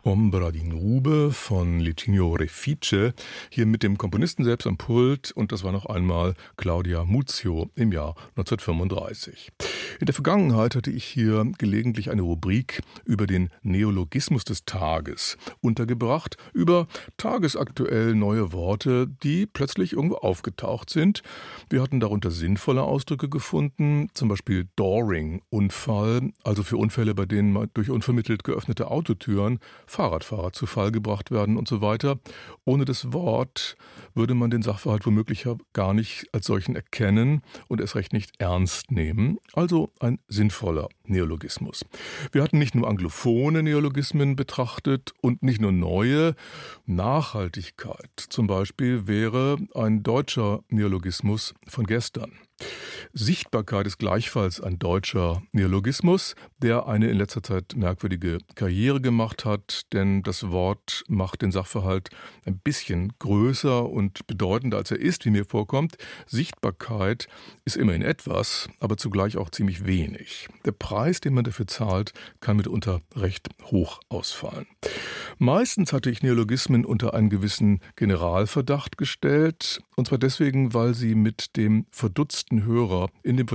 Ombra di Nube von Licinio Refice, hier mit dem Komponisten selbst am Pult, und das war noch einmal Claudia Muzio im Jahr 1935. In der Vergangenheit hatte ich hier gelegentlich eine Rubrik über den Neologismus des Tages untergebracht, über tagesaktuell neue Worte, die plötzlich irgendwo aufgetaucht sind. Wir hatten darunter sinnvolle Ausdrücke gefunden, zum Beispiel Dooring, Unfall, also für Unfälle, bei denen durch unvermittelt geöffnete Autotüren Fahrradfahrer zu Fall gebracht werden und so weiter. Ohne das Wort würde man den Sachverhalt womöglich gar nicht als solchen erkennen und erst recht nicht ernst nehmen. Also ein sinnvoller Neologismus. Wir hatten nicht nur anglophone Neologismen betrachtet und nicht nur neue. Nachhaltigkeit zum Beispiel wäre ein deutscher Neologismus von gestern. Sichtbarkeit ist gleichfalls ein deutscher Neologismus, der eine in letzter Zeit merkwürdige Karriere gemacht hat, denn das Wort macht den Sachverhalt ein bisschen größer und bedeutender, als er ist, wie mir vorkommt. Sichtbarkeit ist immerhin etwas, aber zugleich auch ziemlich wenig. Der Preis, den man dafür zahlt, kann mitunter recht hoch ausfallen. Meistens hatte ich Neologismen unter einen gewissen Generalverdacht gestellt, und zwar deswegen, weil sie in dem verdutzten Hörer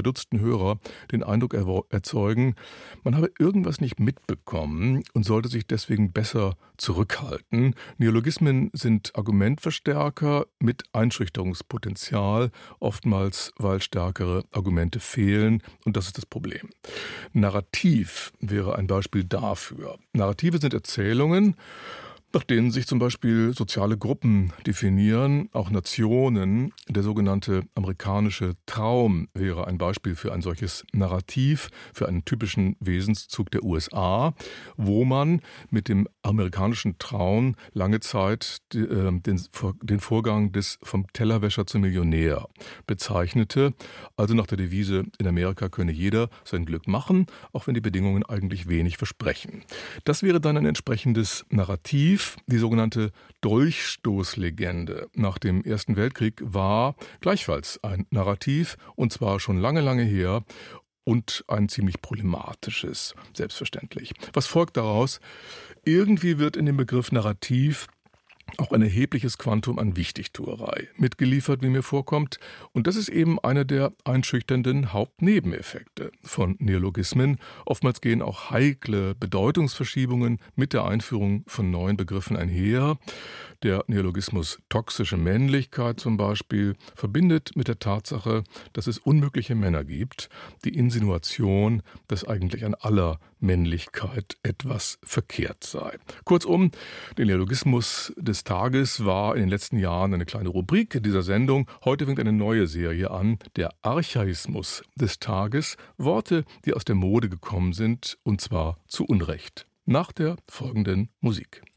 den Eindruck erzeugen, man habe irgendwas nicht mitbekommen und sollte sich deswegen besser zurückhalten. Neologismen sind Argumentverstärker mit Einschüchterungspotenzial, oftmals weil stärkere Argumente fehlen, und das ist das Problem. Narrativ wäre ein Beispiel dafür. Narrative sind Erzählungen, nach denen sich zum Beispiel soziale Gruppen definieren, auch Nationen. Der sogenannte amerikanische Traum wäre ein Beispiel für ein solches Narrativ, für einen typischen Wesenszug der USA, wo man mit dem amerikanischen Traum lange Zeit den Vorgang des vom Tellerwäscher zum Millionär bezeichnete. Also nach der Devise, in Amerika könne jeder sein Glück machen, auch wenn die Bedingungen eigentlich wenig versprechen. Das wäre dann ein entsprechendes Narrativ. Die sogenannte Dolchstoßlegende nach dem Ersten Weltkrieg war gleichfalls ein Narrativ, und zwar schon lange, lange her, und ein ziemlich problematisches, selbstverständlich. Was folgt daraus? Irgendwie wird in dem Begriff Narrativ auch ein erhebliches Quantum an Wichtigtuerei mitgeliefert, wie mir vorkommt. Und das ist eben einer der einschüchternden Hauptnebeneffekte von Neologismen. Oftmals gehen auch heikle Bedeutungsverschiebungen mit der Einführung von neuen Begriffen einher. Der Neologismus toxische Männlichkeit zum Beispiel verbindet mit der Tatsache, dass es unmögliche Männer gibt, die Insinuation, dass eigentlich an aller Männlichkeit etwas verkehrt sei. Kurzum, der Neologismus des Tages war in den letzten Jahren eine kleine Rubrik dieser Sendung. Heute fängt eine neue Serie an, der Archaismus des Tages. Worte, die aus der Mode gekommen sind, und zwar zu Unrecht. Nach der folgenden Musik.